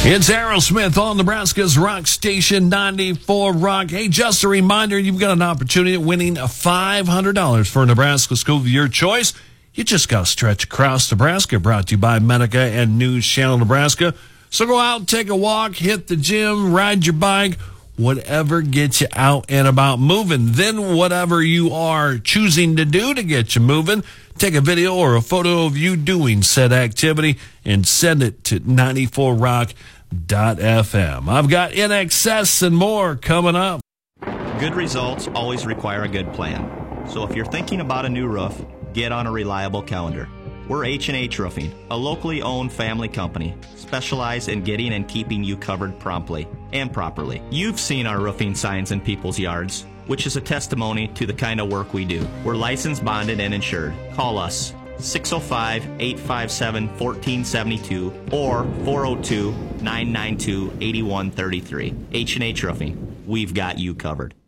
It's Aerosmith on Nebraska's Rock Station 94 Rock. Hey, just a reminder, you've got an opportunity at winning $500 for a Nebraska school of your choice. You just got to stretch across Nebraska. Brought to you by Medica and News Channel Nebraska. So go out, take a walk, hit the gym, ride your bike, whatever gets you out and about moving. Then whatever you are choosing to do to get you moving, take a video or a photo of you doing said activity and send it to 94rock.fm. I've got InXS and more coming up. Good results always require a good plan. So if you're thinking about a new roof, get on a reliable calendar. We're H&H Roofing, a locally owned family company, specialized in getting and keeping you covered promptly and properly. You've seen our roofing signs in people's yards, which is a testimony to the kind of work we do. We're licensed, bonded, and insured. Call us 605-857-1472 or 402-992-8133. H&H Roofing. We've got you covered.